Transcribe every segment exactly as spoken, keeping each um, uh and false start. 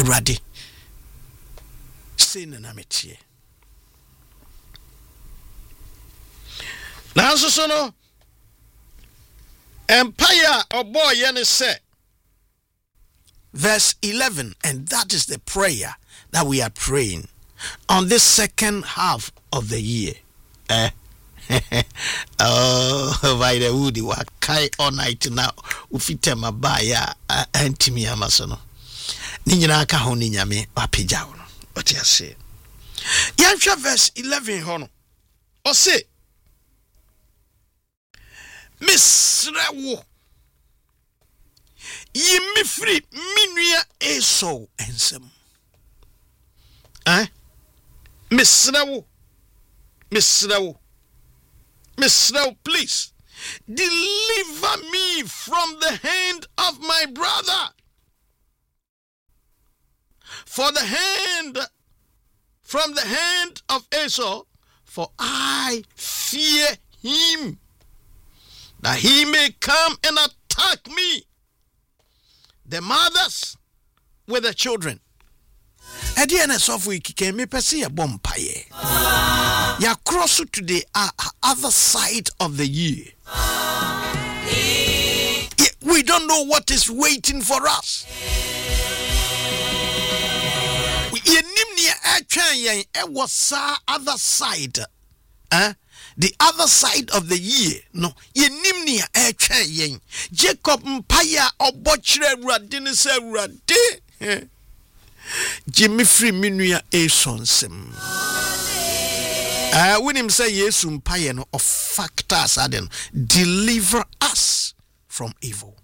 Awurade say na metie na so so no empire oboy ye ne say verse eleven, and that is the prayer that we are praying on this second half of the year. Eh? Oh, by the woody, what kai all night now? Ufite mabaya antimi amasono. Ninyina ka ho ninyame apija wo. What you say? Yansha verse eleven hono. O say Misrewo Yimi free minua eso ensem. Eh? Misrewo Misrewo Misrewo, please deliver me from the hand of my brother. For the hand from the hand of Esau, for I fear him, that he may come and attack me, the mothers with the children. At the end of week came me pesi a bompaye. Ya cross to the uh, other side of the year. We don't know what is waiting for us. It was other side. Huh? The other side of the year. No. Yenimnia echen. Jacob mpaya obochre radine se rade. Jimmy free minua esonsem. Ah, when him say yes mpaya no of factors aden. Deliver us from evil.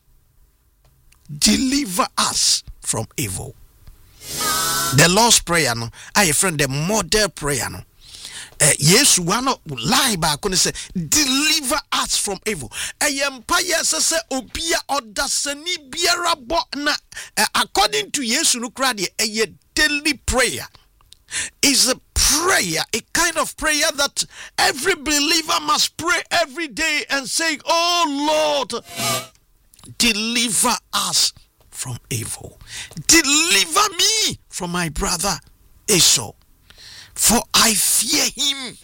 Deliver us from evil. The Lord's Prayer, no, I friend the model prayer, no. Uh, yes, one lie back when he say, deliver us from evil. A empire says, Obia or Dasani Biara Botna, according to Yesu Nukradi, a daily prayer is a prayer, a kind of prayer that every believer must pray every day and say, oh Lord, deliver us from evil. Deliver me from my brother Esau, for I fear him.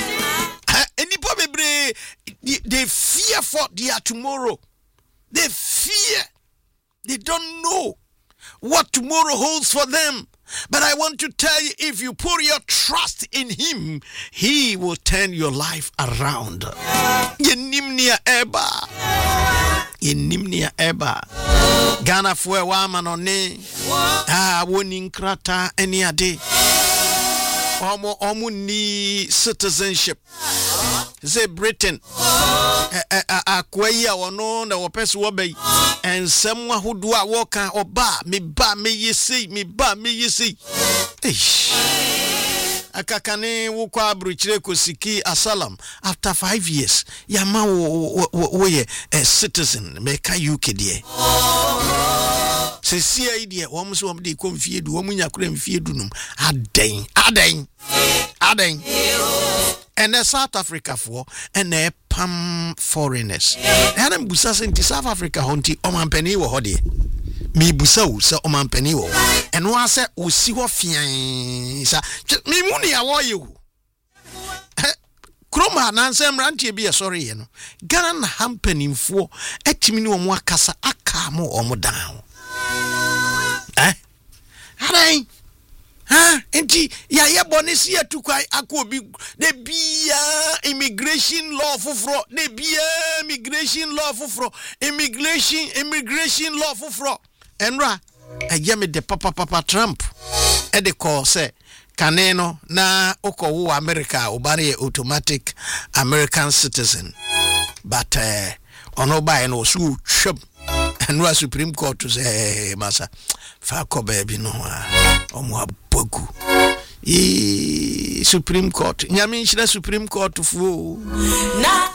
They fear for their tomorrow. They fear. They don't know what tomorrow holds for them. But I want to tell you, if you put your trust in him, he will turn your life around. Yenimnia eba. Yenimnia eba. Ghana fue wa manone. Ah, woni nkrata eni ade. Omo omo ni citizenship. Say Britain. Akwai a wono na wopese wo bai. Ensem ahodo a wo kan oba me ba me yesi me ba me yesi. Eish. Akakane wo kwa abruchire kosiki asalam after five years. Yama wo wo ye a citizen me ka U K die. Se si idea wo mso wo de konfie du wo munya kura mfie du num aden aden aden and the South Africa for and the pam foreigners and am busa senti South Africa honti omampani wo hode me busa wo se omampani wo and wa se o si ho fian sa me muni ya wo ye kroma nansem rantie bi sorry ye no Ghana hampanimfo atimi ne omo akasa aka mo omo down eh arai ha enti ya ye bonisi ya tukwai akobi de bia immigration law fufro de bia immigration law fufro immigration immigration law fufro enra ayame de papa papa Trump e de call say kaneno na okowo America obare automatic American citizen but uh, ono buy no so twem and was Supreme Court to say massa fa baby no omo abogu e Supreme Court nyame nshira Supreme Court fu na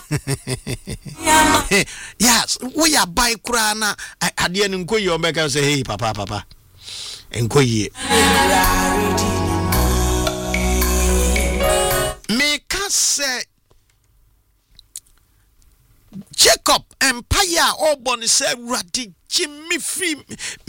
yes we are buy kura na ade ne nkoyi omeka say hey papa papa enkoyi me ka say Jacob empire obon say radi Jimmy free